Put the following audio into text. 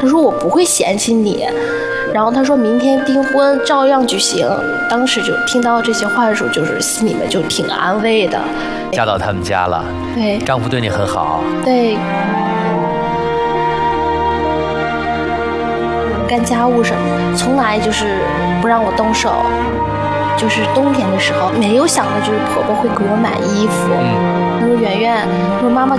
他说我不会嫌弃你，然后他说明天订婚照样举行。当时就听到这些话的时候，就是心里面就挺安慰的。 嫁到他们家了， 对， 丈夫对你很好， 对，干家务什么，从来就是不让我动手。就是冬天的时候，没有想到就是婆婆会给我买衣服。她说圆圆，说妈妈